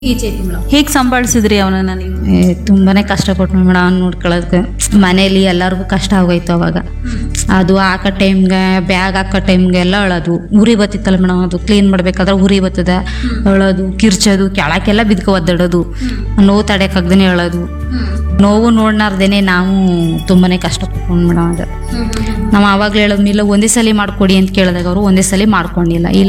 ಈಚೆ ಐತಿ ಮೇಡಮ್. ಹೇಗ್ ಸಂಭಾಳಿಸಿದ್ರಿ ಅವನನ್ನ ನೀವು? ತುಂಬಾನೇ ಕಷ್ಟಪಟ್ಟು ಮೇಡಮ್ ಅವ್ನು ನೋಡ್ಕೊಳ್ಳೋದಕ್ಕೆ. ಮನೇಲಿ ಎಲ್ಲರಿಗೂ ಕಷ್ಟ ಆಗೋಯ್ತು ಅವಾಗ. ಅದು ಹಾಕೋ ಟೈಮ್ಗೆ ಬ್ಯಾಗ್ ಹಾಕೋ ಟೈಮ್ಗೆ ಎಲ್ಲ ಅಳೋದು. ಉರಿ ಬತ್ತಿತ್ತಲ್ಲ ಮೇಡಮ್, ಅದು ಕ್ಲೀನ್ ಮಾಡ್ಬೇಕಾದ್ರೆ ಉರಿ ಬರ್ತದೆ. ಅಳೋದು, ಕಿರ್ಚೋದು, ಕೆಳಕ್ಕೆಲ್ಲ ಬಿದ್ಕೊ ಒದ್ದಾಡೋದು, ನೋವು ತಡೆಯಕ್ಕಾಗ್ದೇನೆ ಅಳೋದು. ನೋವು ನೋಡ್ನಾರ್ದೇನೆ ನಾವು ತುಂಬಾನೇ ಕಷ್ಟಪಟ್ಕೊಂಡು ಮೇಡಮ್. ಅದು ನಾವು ಆವಾಗಲೇ ಹೇಳೋದ್ಮೇಲೆ ಒಂದೇ ಸಲ ಮಾಡ್ಕೊಡಿ ಅಂತ ಕೇಳಿದಾಗ ಅವರು ಒಂದೇ ಸಲ ಮಾಡ್ಕೊಂಡಿಲ್ಲ. ಇಲ್ಲ